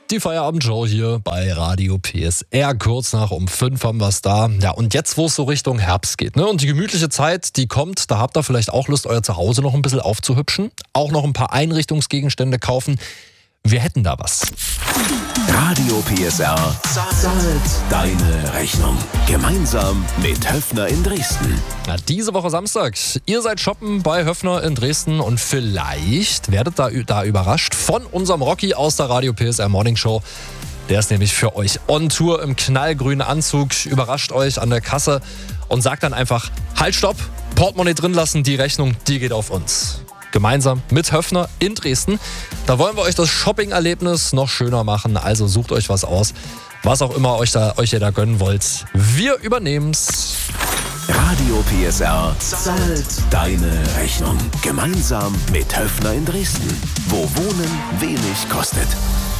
Die Feierabendshow hier bei Radio PSR. Kurz nach um 5 haben wir es da. Ja, und jetzt, wo es so Richtung Herbst geht, ne? Und die gemütliche Zeit, die kommt, da habt ihr vielleicht auch Lust, euer Zuhause noch ein bisschen aufzuhübschen. Auch noch ein paar Einrichtungsgegenstände kaufen. Wir hätten da was. Radio PSR zahlt deine Rechnung. Gemeinsam mit Höffner in Dresden. Ja, diese Woche Samstag. Ihr seid shoppen bei Höffner in Dresden und vielleicht werdet da überrascht von unserem Rocky aus der Radio PSR Morning Show. Der ist nämlich für euch on Tour im knallgrünen Anzug, überrascht euch an der Kasse und sagt dann einfach, halt, stopp, Portemonnaie drin lassen, die Rechnung, die geht auf uns. Gemeinsam mit Höffner in Dresden. Da wollen wir euch das Shopping-Erlebnis noch schöner machen. Also sucht euch was aus, was auch immer euch ihr da gönnen wollt. Wir übernehmen's. Radio PSR zahlt deine Rechnung. Gemeinsam mit Höffner in Dresden. Wo Wohnen wenig kostet.